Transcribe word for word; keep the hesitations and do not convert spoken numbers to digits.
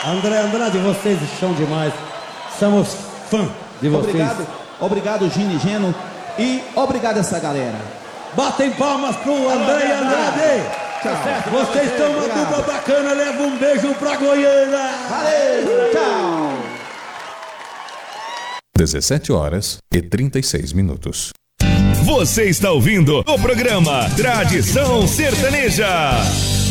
André Andrade, vocês são demais. Somos fã de vocês. Obrigado, obrigado Gino e Geno. E obrigado essa galera. Batem palmas pro André Andrade. Tchau. Vocês estão uma dupla bacana. Leva um beijo pra Goiânia. Valeu, tchau. dezessete horas e trinta e seis minutos. Você está ouvindo o programa Tradição Sertaneja.